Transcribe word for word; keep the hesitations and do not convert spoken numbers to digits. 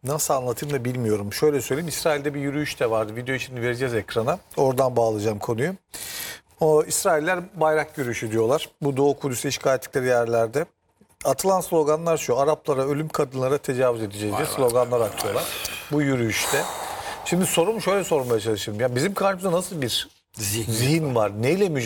nasıl anlatayım da bilmiyorum. Şöyle söyleyeyim, İsrail'de bir yürüyüş de vardı. Videoyu şimdi vereceğiz ekrana. Oradan bağlayacağım konuyu. O İsrailler bayrak yürüyüşü diyorlar. Bu Doğu Kudüs'ü işgal ettikleri yerlerde. Atılan sloganlar şu: Araplara, ölüm, kadınlara tecavüz edeceğiz diye sloganlar atıyorlar bu yürüyüşte. Şimdi sorumu şöyle sormaya çalışıyorum. Ya bizim karşımızda nasıl bir Zihniyet zihin var? Neyle mücadele